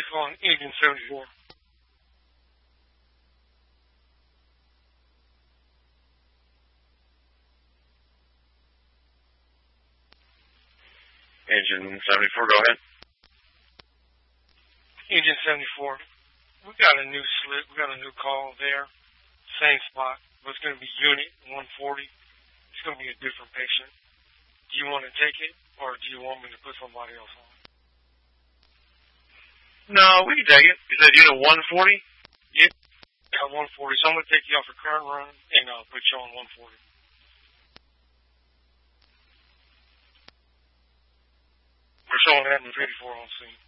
Please call an Agent 74. Agent 74, go ahead. Agent 74. We got a new slip. We got a new call there. Same spot. But it's going to be Unit 140. It's going to be a different patient. Do you want to take it, or do you want me to put somebody else on? No, we can take it. You said Unit 140? Yep. Yeah, 140. So I'm going to take you off your current run, and I'll put you on 140. We're showing that in 54 on scene.